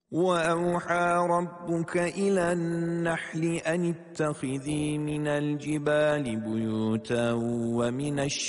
وأوحى ربك إلى النحل أن اتخذي من الجبال بيوتا ومن